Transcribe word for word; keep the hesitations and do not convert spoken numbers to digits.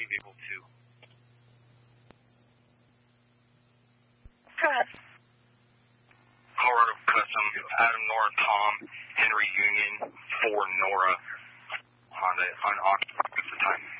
be able to. Go ahead. Colorado Custom, Adam, Nora, Tom, Henry Union, for Nora, Honda, on, on the time.